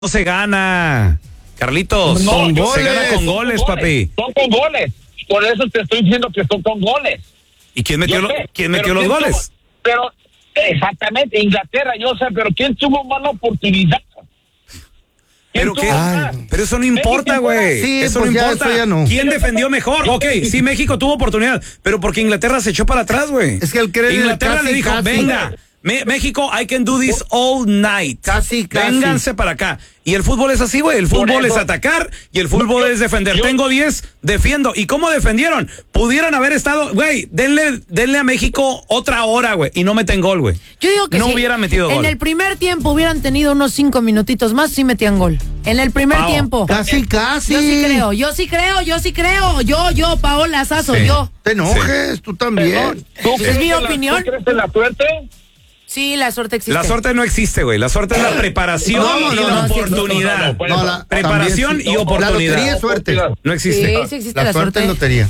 No se gana, Carlitos. No, Con goles. se gana con goles, papi. Son con goles. Por eso te estoy diciendo que son con goles. ¿Y quién metió, ¿quién metió los goles? Pero, exactamente, Inglaterra, yo sé, pero ¿quién tuvo más oportunidad? ¿Pero qué? Pero eso no importa, güey. Sí, eso pues no ya, importa. eso ya no. ¿Quién defendió mejor? Ok, sí, México tuvo oportunidad, pero porque Inglaterra se echó para atrás, güey. Es que él cree en el Inglaterra casi, le dijo, casi. venga, México, I can do this all night. Casi. Vénganse para acá. Y el fútbol es así, güey. El fútbol es atacar y el fútbol es defender. Tengo 10, defiendo. ¿Y cómo defendieron? Pudieran haber estado, güey, denle a México otra hora, güey, y no meten gol, güey. Yo digo que no si hubiera metido gol. En el primer tiempo hubieran tenido unos 5 minutitos más, sí metían gol. En el primer tiempo. Casi. Yo sí creo. Yo, Paola Sazo, Sí. yo. Te enojes, tú también. Es mi opinión. ¿Tú crees en la suerte? Sí, la suerte existe. La suerte no existe, güey. La suerte es la preparación y la oportunidad. No, la Preparación también, y oportunidad. La lotería es suerte. No existe. Sí existe La suerte es suerte. lotería.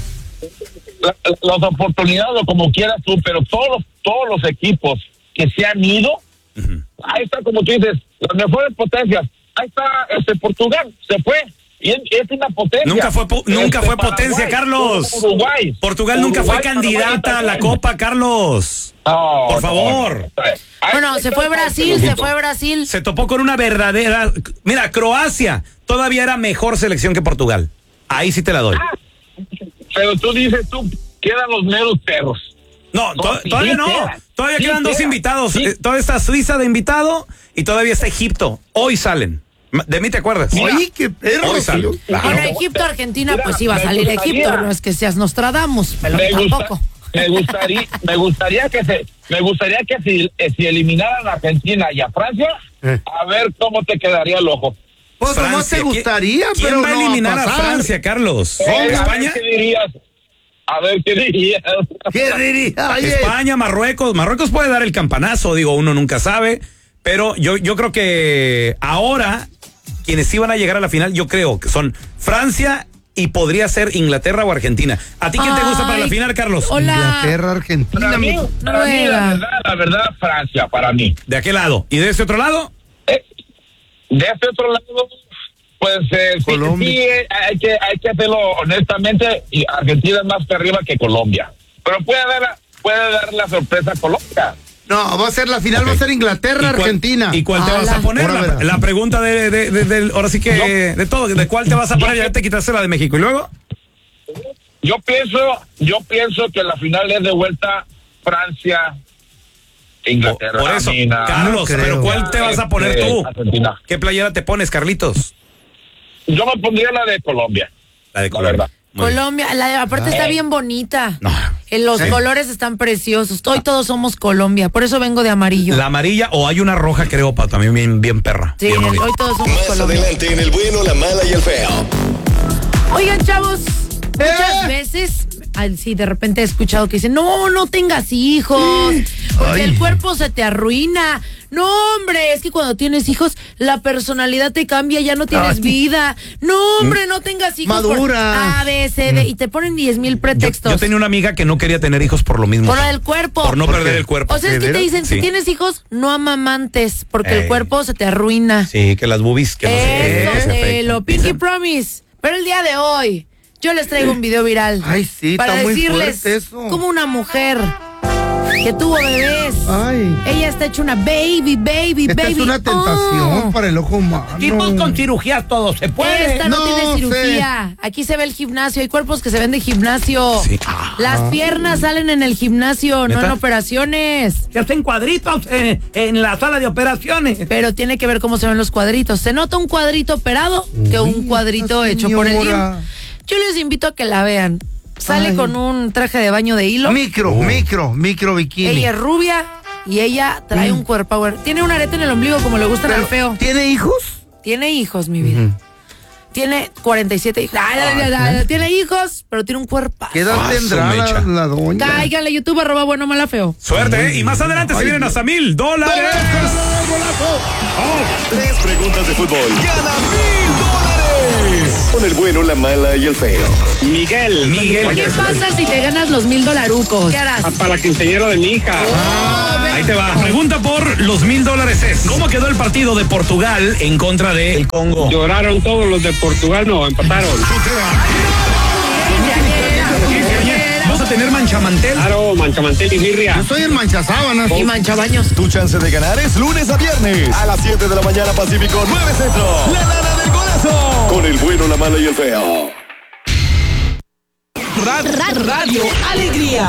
Las oportunidades o como quieras tú, pero todos los equipos que se han ido, ahí está, como tú dices, las mejores potencias. Ahí está Portugal, se fue. Y es una potencia. Nunca fue potencia, Paraguay, Carlos. Uruguay. Portugal nunca fue candidata a la Copa, Carlos. No, Por favor. Bueno, se fue Brasil. Se topó con una verdadera... Mira, Croacia todavía era mejor selección que Portugal. Ahí sí te la doy. Pero tú dices, quedan los meros perros. No, sí todavía no. queda. Todavía Sí quedan dos queda. invitados. Sí. Todavía está Suiza de invitado y todavía está Egipto. Hoy salen. ¿De mí te acuerdas? Oye, qué perro. Hoy salen. Bueno, Egipto-Argentina, Mira, pues sí va a me salir gustaría- Egipto, no es que seas Nostradamus, pero tampoco. Me gustaría que si eliminaran a Argentina y a Francia, a ver cómo te quedaría el ojo. Pues como Francia, te gustaría, ¿quién pero va a no eliminar va a pasar. Francia, Carlos? A ver, ¿España? ¿qué dirías? A ver, ¿qué dirías? ¿Qué diría? Oye, España, Marruecos. Marruecos puede dar el campanazo, digo, uno nunca sabe. Pero yo creo que ahora quienes sí van a llegar a la final, yo creo que son Francia y podría ser Inglaterra o Argentina. ¿A ti quién te gusta para la final, Carlos? Hola. Inglaterra, Argentina. Para mí, la verdad, Francia, para mí. ¿De aquel lado? ¿Y de ese otro lado? De este otro lado, pues Colombia. sí, hay que hacerlo honestamente, y Argentina es más que arriba que Colombia. Pero puede dar la sorpresa a Colombia. No, va a ser la final, va a ser Inglaterra, Argentina. ¿Y cuál te vas a poner? Ahora verás. La pregunta ahora sí que de todo, ¿de cuál te vas a poner? Ya te quitaste la de México. ¿Y luego? Yo pienso que la final es de vuelta Francia, Inglaterra. Por eso, Argentina. Carlos, No creo. ¿pero cuál te vas a poner tú? Argentina. ¿Qué playera te pones, Carlitos? Yo me pondría la de Colombia. La de La Colombia. verdad. Muy bien. Colombia, aparte está bien bonita. No. Los colores están preciosos. Hoy todos somos Colombia, por eso vengo de amarillo. La amarilla o hay una roja, creo, también bien perra. Sí, bien bonita. hoy todos somos Más Colombia. adelante en El Bueno, la Mala y el Feo. Oigan, chavos, muchas veces, sí, de repente he escuchado que dicen, no tengas hijos, porque el cuerpo se te arruina. No, hombre, es que cuando tienes hijos, la personalidad te cambia, ya no tienes vida. No, hombre, no tengas hijos. Madura. A, B, C, D, y te ponen 10,000 pretextos. Yo tenía una amiga que no quería tener hijos por lo mismo. Por lo del cuerpo. Por no perder el cuerpo. O sea, es que te dicen, Sí. si tienes hijos, no amamantes, porque el Ey. cuerpo se te arruina. Sí, que las boobies, que no sé qué. Eso, se te lo afectan. Pinky Promise. Pero el día de hoy, yo les traigo un video viral. Ay, sí, para está muy decirles fuerte eso. cómo una mujer que tuvo bebés, Ay, ella está hecha una baby. esta es una tentación Oh. para el ojo humano. Tipos con cirugía todo se puede. Esta no No tiene sé. cirugía. Aquí se ve el gimnasio. Hay cuerpos que se ven de gimnasio. Sí. Las piernas salen en el gimnasio, no ¿Neta? en operaciones. Se hacen cuadritos en la sala de operaciones. Pero tiene que ver cómo se ven los cuadritos. Se nota un cuadrito operado que un cuadrito esta hecho por el señora. gym. Yo les invito a que la vean. Sale Ay. con un traje de baño de hilo. Micro bikini. Ella es rubia y ella trae un cuerpo power. Tiene un arete en el ombligo como le gustan al feo. ¿Tiene hijos? Tiene hijos, mi vida. Tiene 47 hijos. Tiene hijos, pero tiene un cuerpo. ¿Qué edad Ah, tendrá su mecha. la doña? Cáiganle YouTube, @bueno mala feo. Suerte, ¿eh? Y más adelante se vienen hasta $1,000. 3 preguntas de fútbol. Gana $1,000. Con El Bueno, la Mala y el Feo. ¿Qué pasa si te ganas los $1,000? ¿Qué harás? Para la quinceañera de mi hija. Oh, Ahí te va. Pregunta por los $1,000 es: ¿cómo quedó el partido de Portugal en contra de el Congo? Lloraron todos los de Portugal, no, empataron. ¿Vamos a tener manchamantel? Claro, manchamantel y birria. Yo estoy en manchasábanas. Y manchabaños. Tu chance de ganar es lunes a viernes a las 7 de la mañana Pacífico 9 Centro. La Lana del Golazo. Con el bueno, la mala y el feo. Radio Alegría.